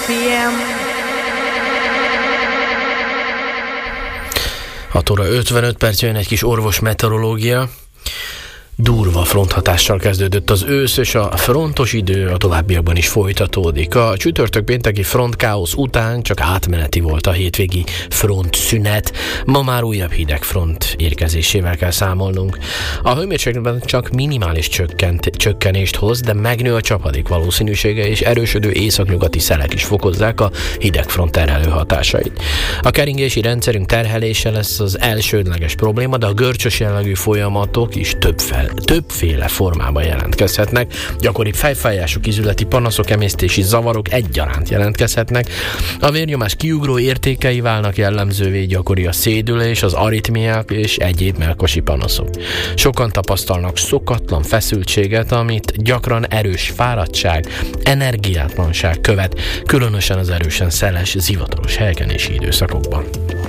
PM. 6 óra 55 perc, jön egy kis orvos meteorológia. Durva fronthatással kezdődött az ősz, és a frontos idő a továbbiakban is folytatódik. A csütörtök pénteki frontkáosz után csak átmeneti volt a hétvégi frontszünet. Ma már újabb hideg front érkezésével kell számolnunk. A hőmérsékletben csak minimális csökkenést hoz, de megnő a csapadék valószínűsége, és erősödő északnyugati szelek is fokozzák a hidegfront terhelő hatásait. A keringési rendszerünk terhelése lesz az elsődleges probléma, de a görcsös jellegű folyamatok is többféle formában jelentkezhetnek. Gyakoribb fejfájások, ízületi panaszok, emésztési zavarok egyaránt jelentkezhetnek. A vérnyomás kiugró értékei válnak jellemzővé, gyakori a szédülés, az aritmiák és egyéb mellkasi panaszok. Sokan tapasztalnak szokatlan feszültséget, amit gyakran erős fáradtság, energiátlanság követ, különösen az erősen szeles, zivataros helykenési időszakokban.